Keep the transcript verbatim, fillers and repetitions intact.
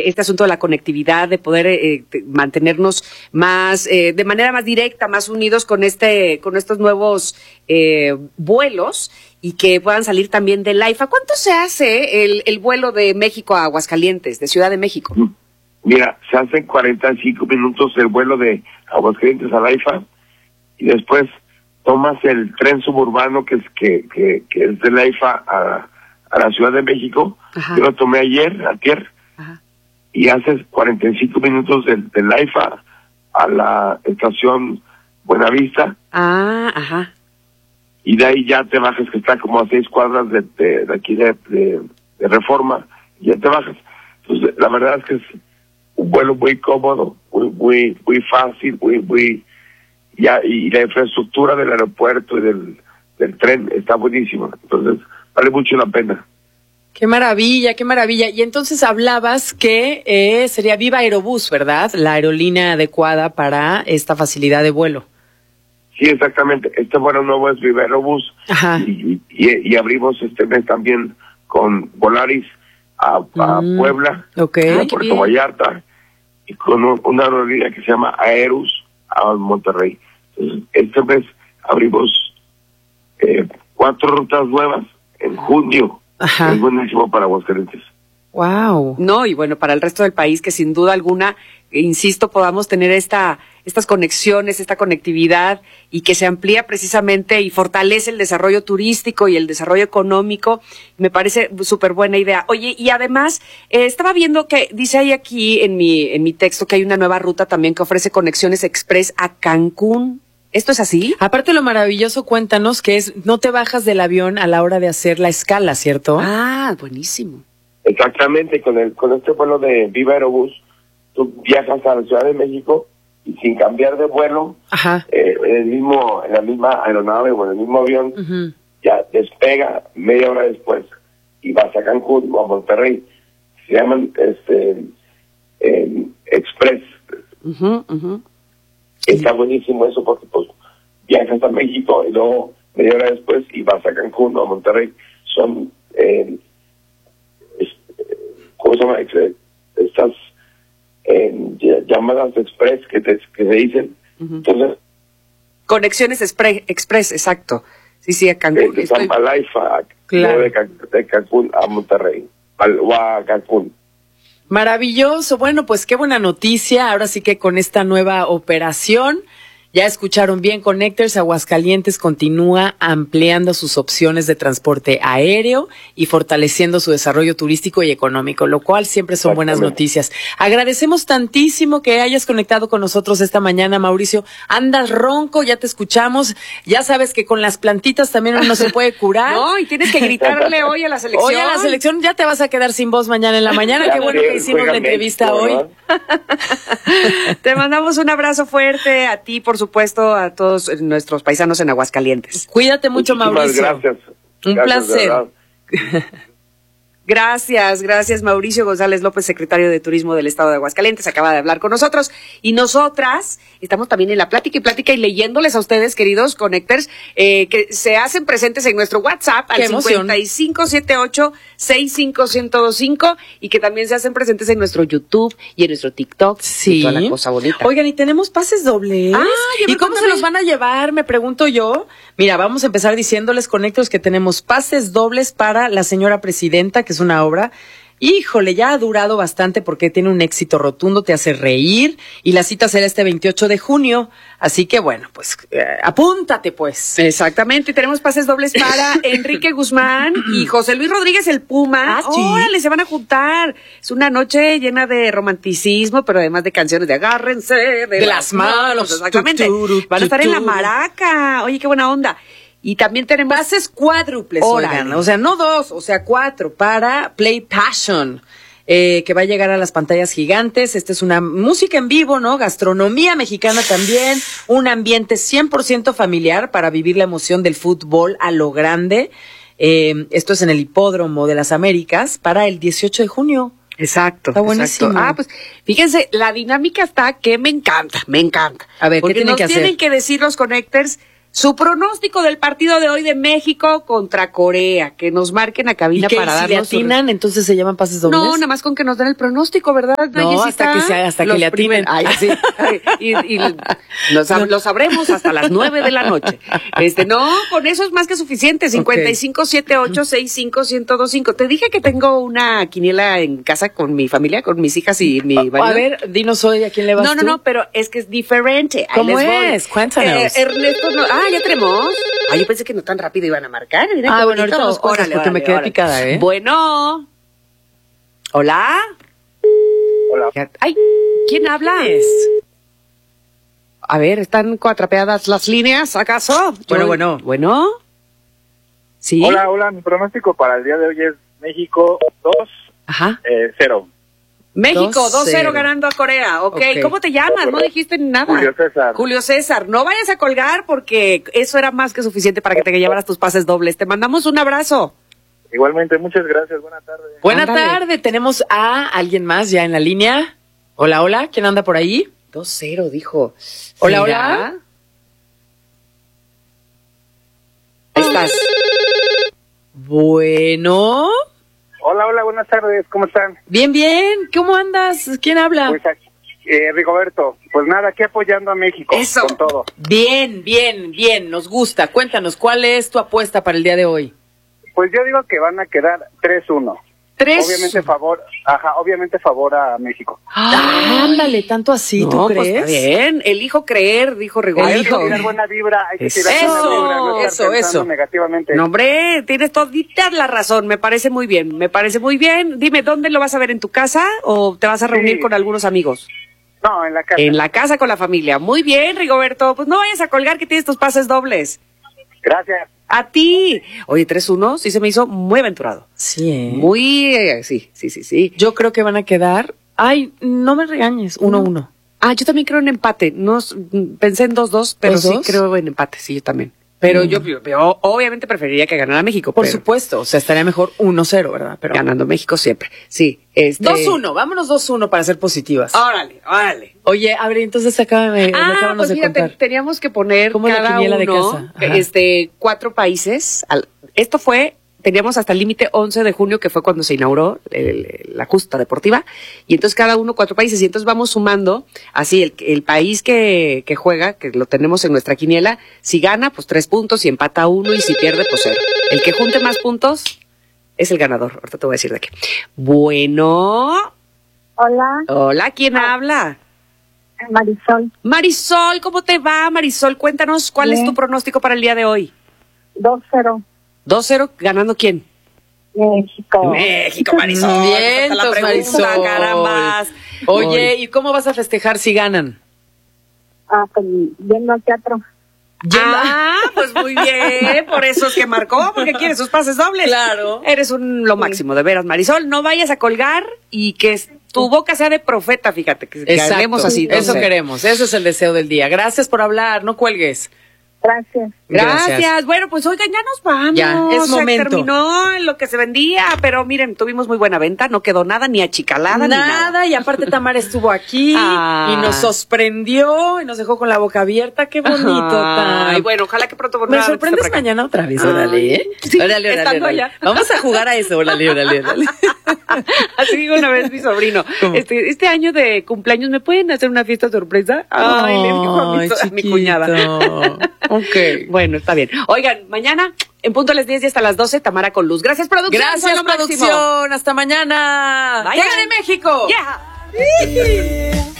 este asunto de la conectividad, de poder eh, mantenernos más, eh, de manera más directa, más unidos con este, con estos nuevos eh, vuelos y que puedan salir también del AIFA. ¿Cuánto se hace el, el vuelo de México a Aguascalientes, de Ciudad de México? Mira, se hacen cuarenta y cinco minutos el vuelo de Aguascalientes al AIFA y después tomas el tren suburbano que es que, que, que es del AIFA a, a la Ciudad de México. Ajá. Yo lo tomé ayer, ayer, Ajá. y haces cuarenta y cinco minutos del, del AIFA a la estación Buenavista. Ah, ajá. Y de ahí ya te bajas, que está como a seis cuadras de, de, de aquí de, de, de Reforma, y ya te bajas. Entonces, la verdad es que es un vuelo muy cómodo, muy, muy, muy fácil, muy, muy... Ya, y la infraestructura del aeropuerto y del, del tren está buenísima, entonces vale mucho la pena. Qué maravilla, qué maravilla. Y entonces hablabas que eh, sería Viva Aerobús, ¿verdad? La aerolínea adecuada para esta facilidad de vuelo. Sí, exactamente. Este vuelo nuevo es Viva Aerobús. Ajá. Y, y, y abrimos este mes también con Volaris a, a mm, Puebla, okay. a Puerto Vallarta, y con un, una aerolínea que se llama Aerus a Monterrey. Entonces, este mes abrimos eh, cuatro rutas nuevas en junio. Ajá. Es buenísimo para Aguascalientes. Wow. No, y bueno, para el resto del país, que sin duda alguna, insisto, podamos tener esta estas conexiones, esta conectividad, y que se amplía precisamente y fortalece el desarrollo turístico y el desarrollo económico. Me parece súper buena idea. Oye, y además, eh, estaba viendo que dice ahí aquí en mi, en mi texto que hay una nueva ruta también que ofrece conexiones express a Cancún. ¿Esto es así? Aparte, lo maravilloso, cuéntanos, que es, no te bajas del avión a la hora de hacer la escala, ¿cierto? Ah, buenísimo. Exactamente, con el con este vuelo de Viva Aerobús, tú viajas a la Ciudad de México y sin cambiar de vuelo, Ajá. Eh, en el mismo, en la misma aeronave o en el mismo avión, uh-huh. ya despega media hora después y vas a Cancún o a Monterrey. Se llaman este eh, Express. Uh-huh, uh-huh. Está buenísimo eso porque pues viajas a México y luego media hora después y vas a Cancún o a Monterrey. Son eh, ¿cómo se llama? Estas eh, llamadas express que, te, que se dicen. Uh-huh. Entonces, conexiones expre, express, exacto. Sí, sí, a Cancún. De San Palaifa, claro. de, Can, de Cancún a Monterrey, al, o a Cancún. Maravilloso. Bueno, pues qué buena noticia. Ahora sí que con esta nueva operación, ya escucharon bien, Connectors Aguascalientes continúa ampliando sus opciones de transporte aéreo y fortaleciendo su desarrollo turístico y económico, lo cual siempre son buenas noticias. Agradecemos tantísimo que hayas conectado con nosotros esta mañana, Mauricio. Andas ronco, ya te escuchamos. Ya sabes que con las plantitas también uno se puede curar. No, y tienes que gritarle hoy a la selección. Hoy a la selección ya te vas a quedar sin voz mañana en la mañana. Qué bueno que hicimos la entrevista hoy. Te mandamos un abrazo fuerte a ti, por supuesto, a todos nuestros paisanos en Aguascalientes. Cuídate mucho, Muchísimas Mauricio. Gracias. Un gracias, placer. Gracias, gracias Mauricio González López, secretario de Turismo del Estado de Aguascalientes, acaba de hablar con nosotros. Y nosotras estamos también en la plática y plática y leyéndoles a ustedes, queridos Connectors, eh, que se hacen presentes en nuestro WhatsApp al cincuenta y cinco setenta y ocho sesenta y cinco ciento veinticinco y que también se hacen presentes en nuestro YouTube y en nuestro TikTok. Sí. Y toda la cosa bonita. Oigan, y tenemos pases dobles. Ah, ¿Y cómo se los van a llevar? Me pregunto yo. Mira, vamos a empezar diciéndoles, Connectors, que tenemos pases dobles para La Señora Presidenta, que es una obra, híjole, ya ha durado bastante porque tiene un éxito rotundo, te hace reír, y la cita será este veintiocho de junio, así que bueno, pues eh, apúntate pues. Exactamente, tenemos pases dobles para Enrique Guzmán y José Luis Rodríguez el Puma. Ah, sí. Órale, se van a juntar. Es una noche llena de romanticismo, pero además de canciones de agárrense de, de las manos. Exactamente. Tuturu, van a estar tuturu. en la Maraca. Oye, qué buena onda. Y también tenemos pases cuádruples, Órale. oigan, o sea, no dos, o sea, cuatro, para Play Passion, eh, que va a llegar a las pantallas gigantes. Esta es una música en vivo, ¿no? Gastronomía mexicana también, un ambiente cien por ciento familiar para vivir la emoción del fútbol a lo grande. Eh, esto es en el Hipódromo de las Américas para el dieciocho de junio. Exacto. Está buenísimo. Exacto. Ah, pues fíjense, la dinámica está que me encanta, me encanta. A ver, porque ¿qué tienen nos que hacer? tienen que decir los Connectors Su pronóstico del partido de hoy de México contra Corea, que nos marquen a cabina ¿Y que para si le darnos su- atinan, entonces se llaman pases dobles? No, nada más con que nos den el pronóstico, ¿verdad? No, Jessy, hasta que sea- hasta que Los le atinen. primer- Ay, sí. Ay, y y lo, sab- lo sabremos hasta las nueve de la noche. Este, no, con eso es más que suficiente. cincuenta y cinco, setenta y ocho, sesenta y cinco, ciento veinticinco. Te dije que tengo una quiniela en casa con mi familia, con mis hijas y mi marido. A ver, dinos hoy a quién le vas No, no, tú. no, pero es que es diferente. Ahí ¿Cómo les voy. es? Cuéntanos. Eh, Ernesto, no, ah, ya tenemos. Ah, yo pensé que no tan rápido iban a marcar. Mira Ah, qué bueno, bonito. ahorita nos cuentas porque me quedé picada, ¿eh? Bueno. Hola. Hola. Ay, ¿quién habla? Es. A ver, ¿están cuatrapeadas las líneas, acaso? Bueno, Yo- bueno. Bueno. Sí. Hola, hola, mi pronóstico para el día de hoy es México dos Ajá. cero. México, dos dos cero cero ganando a Corea. Ok, Ok. ¿cómo te llamas? No dijiste nada. Julio César. Julio César, no vayas a colgar porque eso era más que suficiente para que te llevaras tus pases dobles. Te mandamos un abrazo. Igualmente, muchas gracias, buena tarde. Buena Ándale. tarde, tenemos a alguien más ya en la línea. Hola, hola, ¿quién anda por ahí? dos cero, dijo. Hola, ¿Será? hola. Ahí estás. Bueno, Hola, hola, buenas tardes, ¿cómo están? bien, bien, ¿cómo andas? ¿Quién habla? Pues aquí, eh, Rigoberto, pues nada, aquí apoyando a México. Eso. Con todo. Bien, bien, bien, nos gusta. Cuéntanos, ¿cuál es tu apuesta para el día de hoy? Pues yo digo que van a quedar tres uno. Tres. Obviamente favor, ajá, obviamente favor a México. Ah, ándale, tanto así, No, ¿tú pues, crees? está bien, elijo creer, dijo Hay que Rigoberto. tirar buena vibra, hay que tirar Eso, buena vibra, no estar eso, pensando eso. negativamente. No, hombre, tienes todita la razón, me parece muy bien, me parece muy bien. Dime, ¿dónde lo vas a ver? ¿En tu casa o te vas a reunir Sí. con algunos amigos? No, en la casa. En la casa con la familia. Muy bien, Rigoberto, pues no vayas a colgar que tienes tus pases dobles. Gracias. A ti. Oye, tres uno, sí se me hizo muy aventurado. Sí, ¿eh? Muy, eh, sí, sí, sí, sí. Yo creo que van a quedar... Ay, no me regañes, uno, uno. Ah, yo también creo en empate. No, s- pensé en dos dos, pero ¿Dos, sí dos? creo en empate, sí, yo también. Pero Mm. yo, yo- yo obviamente preferiría que ganara México. Por pero supuesto, o sea, estaría mejor uno cero, ¿verdad? Pero ganando México siempre. Sí. Este... dos uno, vámonos dos uno para ser positivas. Órale, órale. Oye, a ver, entonces acábame, Ah, acábanos pues de fíjate, contar. teníamos que poner ¿Cómo la cada quiniela de uno, casa? Ajá. este, cuatro países. Al- esto fue, teníamos hasta el límite once de junio, que fue cuando se inauguró el- la justa deportiva, y entonces cada uno cuatro países, y entonces vamos sumando, así, el, el país que, que juega, que lo tenemos en nuestra quiniela, si gana, pues tres puntos, si empata uno, y si pierde, pues cero. El que junte más puntos es el ganador. Ahorita te voy a decir de qué. Bueno, Hola, hola, ¿quién habla? Marisol, Marisol, ¿cómo te va, Marisol? Cuéntanos, ¿cuál es Bien. tu pronóstico para el día de hoy? dos cero, dos cero, ¿ganando quién? México. México, Marisol. Bien, Hasta la pregunta, Marisol. carambas. Oye, Ay. ¿y cómo vas a festejar si ganan? Ah, pues yendo al teatro. Ah, pues muy bien, por eso es que marcó, porque quiere sus pases dobles. Claro. Eres un lo máximo, de veras, Marisol. No vayas a colgar y que es- tu boca sea de profeta, fíjate, que, que Exacto. hablemos así. Eso doce. queremos, eso es el deseo del día. Gracias por hablar, no cuelgues. Gracias. Gracias. Gracias. Bueno, pues oigan, ya nos vamos. Ya, es Se momento. terminó en lo que se vendía, pero miren, tuvimos muy buena venta, no quedó nada ni achicalada ni nada. Nada, y aparte Tamara estuvo aquí Ah. y nos sorprendió y nos dejó con la boca abierta. Qué bonito, Tam. Ay, bueno, ojalá que pronto Me volvamos sorprendes mañana otra vez, Ay, órale, ¿eh? sí, órale, órale, estando órale. allá. Vamos a jugar a eso, órale, órale, órale. Así dijo una vez mi sobrino. ¿Cómo? Este, este año de cumpleaños, ¿me pueden hacer una fiesta sorpresa? Ay, le dijo a mi, Ay, so- a mi chiquito. cuñada. Ok. Bueno, está bien. Oigan, mañana, en punto a las diez y hasta las doce, Tamara con Luz. Gracias, producción. Gracias, Son lo máximo. producción. Hasta mañana. Bye, ¡Que gane bye. México! Yeah.